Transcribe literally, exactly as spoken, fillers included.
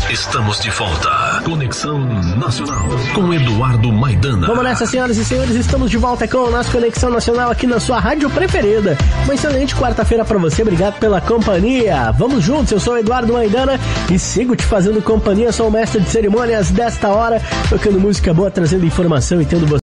Estamos de volta. Conexão Nacional com Eduardo Maidana. Vamos nessa, senhoras e senhores. Estamos de volta com a nossa Conexão Nacional aqui na sua rádio preferida. Uma excelente quarta-feira pra você. Obrigado pela companhia. Vamos juntos. Eu sou o Eduardo Maidana e sigo te fazendo companhia. Sou o mestre de cerimônias desta hora, tocando música boa, trazendo informação e tendo você